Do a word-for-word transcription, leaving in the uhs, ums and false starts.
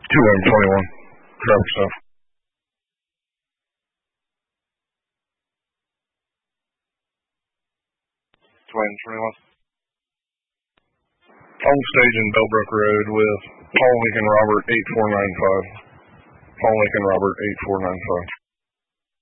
two one twenty-one. Traffic stop. two one twenty-one. On stage in Bellbrook Road with Paul Lincoln Robert eight four nine five. Paul Lincoln Robert eight four nine five.